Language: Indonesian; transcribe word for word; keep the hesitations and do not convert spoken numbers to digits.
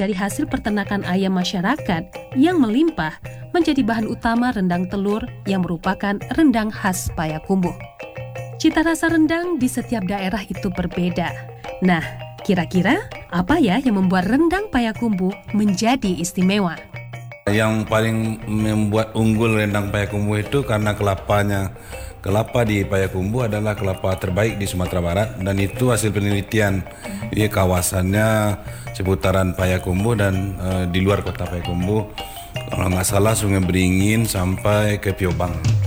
dari hasil peternakan ayam masyarakat yang melimpah menjadi bahan utama rendang telur yang merupakan rendang khas Payakumbuh. Cita rasa rendang di setiap daerah itu berbeda. Nah, kira-kira apa ya yang membuat rendang Payakumbuh menjadi istimewa? Yang paling membuat unggul rendang Payakumbuh itu karena kelapanya. Kelapa di Payakumbuh adalah kelapa terbaik di Sumatera Barat dan itu hasil penelitian di kawasannya seputaran Payakumbuh dan e, di luar kota Payakumbuh. Kalau nggak salah Sungai Beringin sampai ke Piobang.